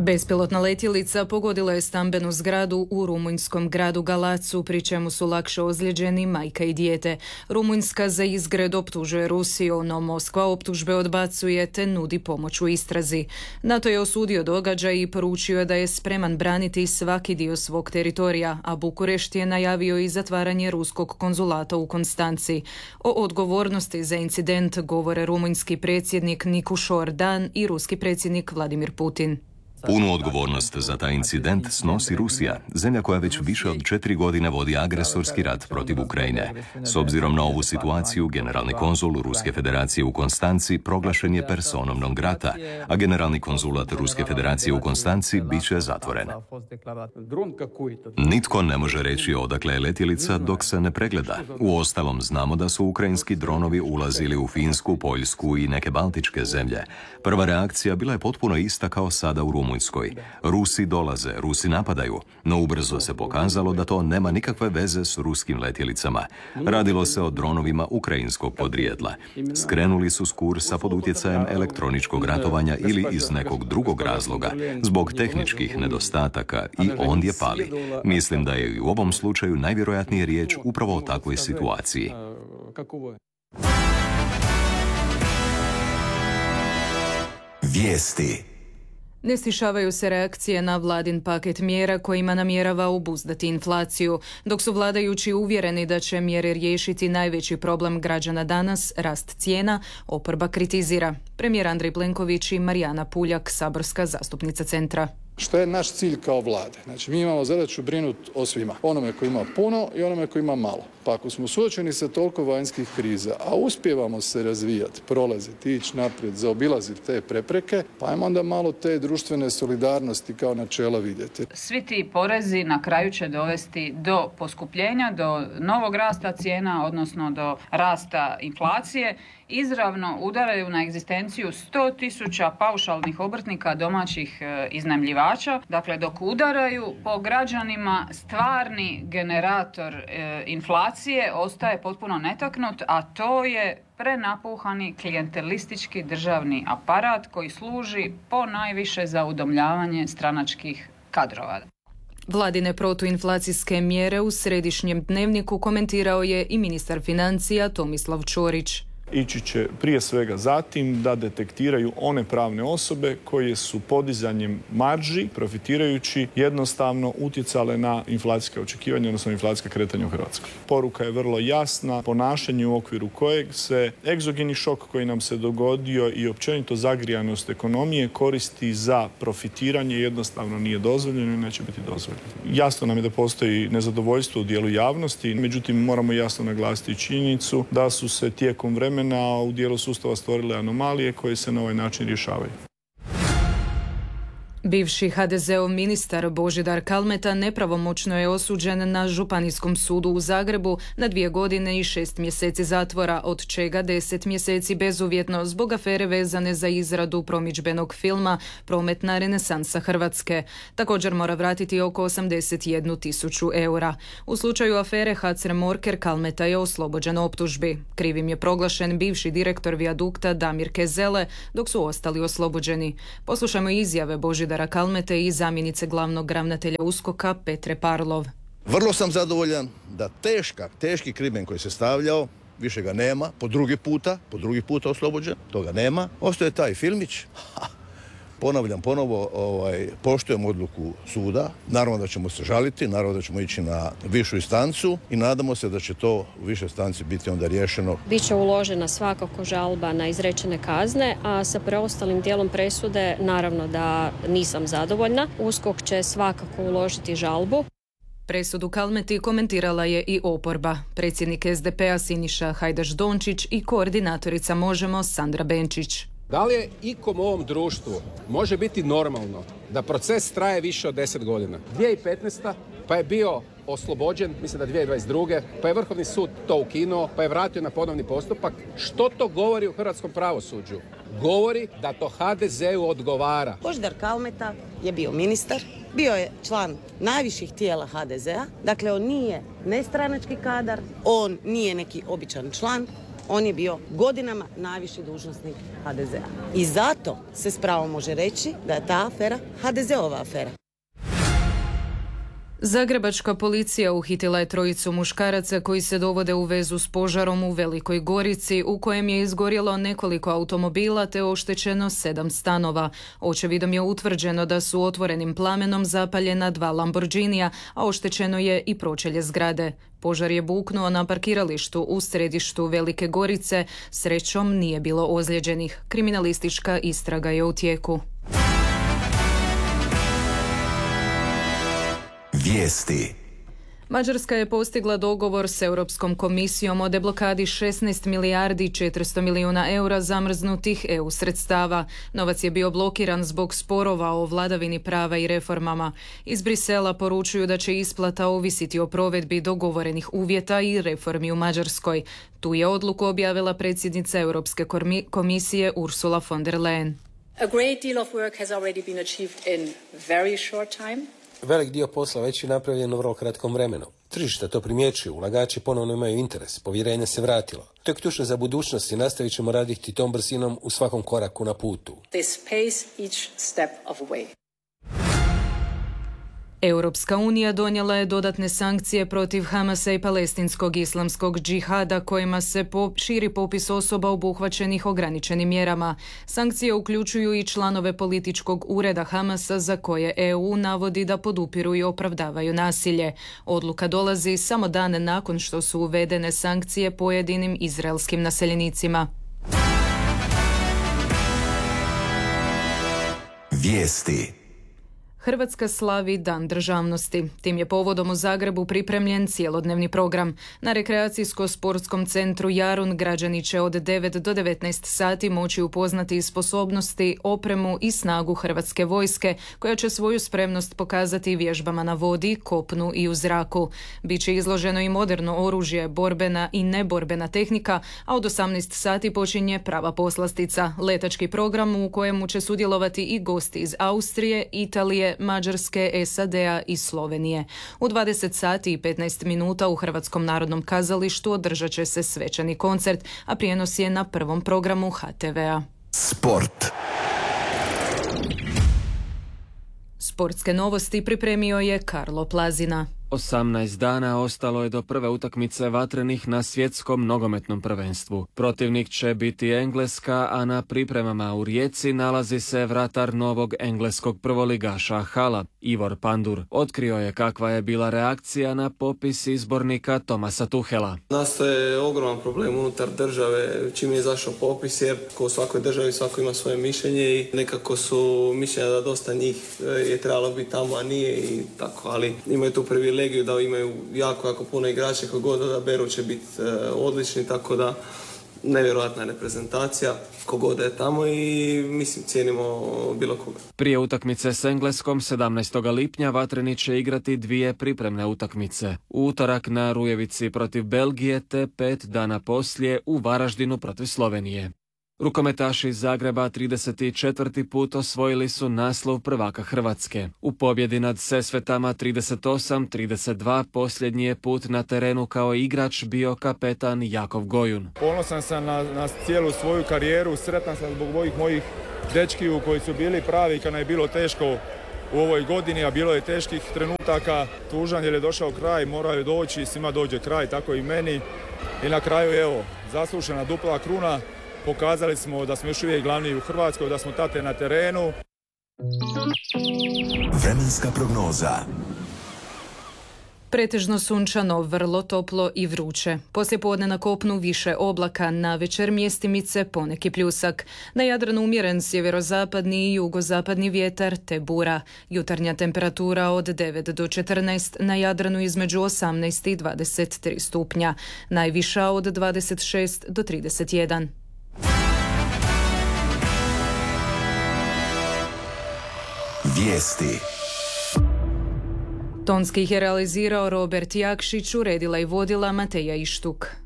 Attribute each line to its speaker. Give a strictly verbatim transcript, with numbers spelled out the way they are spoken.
Speaker 1: Bespilotna letjelica pogodila je stambenu zgradu u rumunjskom gradu Galacu, pri čemu su lakše ozlijeđeni majka i dijete. Rumunjska za izgred optužuje Rusiju, no Moskva optužbe odbacuje te nudi pomoć u istrazi. NATO je osudio događaj i poručio da je spreman braniti svaki dio svog teritorija, a Bukurešt je najavio i zatvaranje ruskog konzulata u Konstanci. O odgovornosti za incident govore rumunjski predsjednik Nikušor Dan i ruski predsjednik Vladimir Putin.
Speaker 2: Punu odgovornost za taj incident snosi Rusija, zemlja koja već više od četiri godine vodi agresorski rat protiv Ukrajine. S obzirom na ovu situaciju, generalni konzul Ruske federacije u Konstanci proglašen je personom non grata, a generalni konzulat Ruske federacije u Konstanci bit će zatvoren. Nitko ne može reći odakle je letjelica dok se ne pregleda. Uostalom, znamo da su ukrajinski dronovi ulazili u Finsku, Poljsku i neke baltičke zemlje. Prva reakcija bila je potpuno ista kao sada u Rumunjskoj. Rusi dolaze, Rusi napadaju, no ubrzo se pokazalo da to nema nikakve veze s ruskim letjelicama. Radilo se o dronovima ukrajinskog podrijetla. Skrenuli su s kursa pod utjecajem elektroničkog ratovanja ili iz nekog drugog razloga, zbog tehničkih nedostataka, i ondje pali. Mislim da je i u ovom slučaju najvjerojatnije riječ upravo o takvoj situaciji.
Speaker 3: Vijesti.
Speaker 1: Ne stišavaju se reakcije na vladin paket mjera kojima namjerava obuzdati inflaciju, dok su vladajući uvjereni da će mjere riješiti najveći problem građana danas, rast cijena, oporba kritizira. Premijer Andrej Plenković i Marijana Puljak, saborska zastupnica Centra.
Speaker 4: Što je naš cilj kao vlade? Znači, mi imamo zadaću brinuti o svima. Onome koji ima puno i onome koji ima malo. Pa ako smo suočeni sa toliko vanjskih kriza, a uspijevamo se razvijati, prolaziti, ići naprijed, zaobilaziti te prepreke, pa ajmo onda malo te društvene solidarnosti kao načela vidjeti.
Speaker 5: Svi ti porezi na kraju će dovesti do poskupljenja, do novog rasta cijena, odnosno do rasta inflacije. Izravno udaraju na egzistenciju sto tisuća paušalnih obrtnika, domaćih e, iznajmljivača. Dakle, dok udaraju po građanima, stvarni generator e, inflacije ostaje potpuno netaknut, a to je prenapuhani klijentelistički državni aparat koji služi po najviše za udomljavanje stranačkih kadrova.
Speaker 1: Vladine protuinflacijske mjere u središnjem dnevniku komentirao je i ministar financija Tomislav Ćorić.
Speaker 6: Ići će prije svega zatim da detektiraju one pravne osobe koje su podizanjem marži, profitirajući, jednostavno utjecale na inflacijske očekivanja, odnosno inflacijska kretanja u Hrvatskoj. Poruka je vrlo jasna, ponašanje u okviru kojeg se egzogeni šok koji nam se dogodio i općenito zagrijanost ekonomije koristi za profitiranje, jednostavno nije dozvoljeno i neće biti dozvoljeno. Jasno nam je da postoji nezadovoljstvo u dijelu javnosti, međutim moramo jasno naglasiti činjenicu da su se tijekom vremena a u dijelu sustava stvorile anomalije koje se na ovaj način rješavaju.
Speaker 1: Bivši ha de zeov ministar Božidar Kalmeta nepravomoćno je osuđen na Županijskom sudu u Zagrebu na dvije godine i šest mjeseci zatvora, od čega deset mjeseci bezuvjetno zbog afere vezane za izradu promidžbenog filma Prometna renesansa Hrvatske. Također mora vratiti oko osamdeset jednu tisuću eura. U slučaju afere Hacer-Morker Kalmeta je oslobođen optužbi. Krivim je proglašen bivši direktor vijadukta Damir Kezele, dok su ostali oslobođeni. Poslušajmo izjave Božidara Kalmete i zamjenice glavnog ravnatelja uskoka Petre Parlov.
Speaker 7: Vrlo sam zadovoljan da teška, teški krimen koji se stavljao, više ga nema, po drugi puta, po drugi puta oslobođen, toga nema. Ostaje taj filmić. Ha, ponavljam ponovo, ovaj, poštujem odluku suda, naravno da ćemo se žaliti, naravno da ćemo ići na višu instancu i nadamo se da će to u višoj instanci biti onda riješeno.
Speaker 8: Biće uložena svakako žalba na izrečene kazne, a sa preostalim dijelom presude naravno da nisam zadovoljna. USKOK će svakako uložiti žalbu.
Speaker 1: Presudu Kalmeti komentirala je i oporba. Predsjednik es de pe a Siniša Hajdaš-Dončić i koordinatorica Možemo Sandra Benčić.
Speaker 9: Da li je ikom u ovom društvu može biti normalno da proces traje više od deset godina? dvije tisuće petnaeste. pa je bio oslobođen, mislim da dvije tisuće dvadeset druge. pa je Vrhovni sud to ukinuo, pa je vratio na ponovni postupak. Što to govori u hrvatskom pravosuđu? Govori da to ha de zeu odgovara.
Speaker 10: Božidar Kalmeta je bio ministar, bio je član najviših tijela ha de zea, dakle on nije nestranački kadar, on nije neki običan član, on je bio godinama najviši dužnosnik ha de zea. I zato se s pravom može reći da je ta afera ha de zeova afera.
Speaker 1: Zagrebačka policija uhitila je trojicu muškaraca koji se dovode u vezu s požarom u Velikoj Gorici u kojem je izgorjelo nekoliko automobila te oštećeno sedam stanova. Očevidom je utvrđeno da su otvorenim plamenom zapaljena dva Lamborghinija, a oštećeno je i pročelje zgrade. Požar je buknuo na parkiralištu u središtu Velike Gorice. Srećom nije bilo ozlijeđenih. Kriminalistička istraga je u tijeku.
Speaker 3: Vijesti.
Speaker 1: Mađarska je postigla dogovor s Europskom komisijom o deblokadi šesnaest milijardi četiristo milijuna eura zamrznutih E U sredstava. Novac je bio blokiran zbog sporova o vladavini prava i reformama. Iz Brisela poručuju da će isplata ovisiti o provedbi dogovorenih uvjeta i reformi u Mađarskoj. Tu je odluku objavila predsjednica Europske komisije Ursula von der Leyen.
Speaker 11: A great deal of work has already been achieved in very short time.
Speaker 12: Velik dio posla već je napravljen u vrlo kratkom vremenu. Tržišta to primjećuju, ulagači ponovno imaju interes, povjerenje se vratilo. To je ključno za budućnost i nastavit ćemo raditi tom brzinom u svakom koraku na putu.
Speaker 11: This pace each step of the way.
Speaker 1: Europska unija donijela je dodatne sankcije protiv Hamasa i palestinskog islamskog džihada kojima se po, širi popis osoba obuhvaćenih ograničenim mjerama. Sankcije uključuju i članove političkog ureda Hamasa za koje E U navodi da podupiru i opravdavaju nasilje. Odluka dolazi samo dan nakon što su uvedene sankcije pojedinim izraelskim naseljenicima.
Speaker 3: Vijesti.
Speaker 1: Hrvatska slavi Dan državnosti. Tim je povodom u Zagrebu pripremljen cjelodnevni program. Na rekreacijsko-sportskom centru Jarun građani će od devet do devetnaest sati moći upoznati sposobnosti, opremu i snagu Hrvatske vojske, koja će svoju spremnost pokazati vježbama na vodi, kopnu i u zraku. Biće izloženo i moderno oružje, borbena i neborbena tehnika, a od osamnaest sati počinje prava poslastica, letački program u kojemu će sudjelovati i gosti iz Austrije, Italije, Mađarske, S A D-a i Slovenije. U dvadeset sati i petnaest minuta u Hrvatskom narodnom kazalištu održat će se svečani koncert, a prijenos je na prvom programu ha te vea.
Speaker 3: Sport.
Speaker 1: Sportske novosti pripremio je Karlo Plazina.
Speaker 13: osamnaest dana ostalo je do prve utakmice vatrenih na svjetskom nogometnom prvenstvu. Protivnik će biti Engleska, a na pripremama u Rijeci nalazi se vratar novog engleskog prvoligaša Hala, Ivor Pandur. Otkrio je kakva je bila reakcija na popis izbornika Thomasa Tuchela.
Speaker 14: Nastaje ogroman problem unutar države čim je izašao popis, jer ko u svakoj državi svako ima svoje mišljenje i nekako su mišljenja da dosta njih je trebalo biti tamo, a nije i tako, ali imaju tu privilegiju da imaju jako, jako puno igrača koji god da beru će biti e, odlični, tako da nevjerojatna reprezentacija kogod je tamo i mislim cijenimo bilo koga.
Speaker 13: Prije utakmice s Engleskom sedamnaestog lipnja vatreni će igrati dvije pripremne utakmice. U utorak na Rujevici protiv Belgije te pet dana poslije u Varaždinu protiv Slovenije. Rukometaši iz Zagreba trideset četvrti put osvojili su naslov prvaka Hrvatske. U pobjedi nad Sesvetama trideset osam trideset dva posljednji je put na terenu kao igrač bio kapetan Jakov Gojun.
Speaker 6: Ponosan sam na, na cijelu svoju karijeru, sretan sam zbog ovih mojih dečkiju koji su bili pravi kad je bilo teško u ovoj godini, a bilo je teških trenutaka. Tužan jer je došao kraj, morao je doći, svima dođe kraj, tako i meni. I na kraju, evo, zaslužena dupla kruna. Pokazali smo da smo još uvijek glavni u Hrvatskoj, da smo tate na terenu.
Speaker 3: Vremenska prognoza.
Speaker 1: Pretežno sunčano, vrlo toplo i vruće. Poslijepodne na kopnu više oblaka, navečer mjestimice poneki pljusak. Na Jadranu umjeren sjeverozapadni i jugozapadni vjetar te bura. Jutarnja temperatura od devet do četrnaest, na Jadranu između osamnaest i dvadeset tri stupnja. Najviša od dvadeset šest do trideset jedan.
Speaker 3: Vijesti.
Speaker 1: Tonski ih je realizirao Robert Jakšić, uredila i vodila Mateja Ištuk.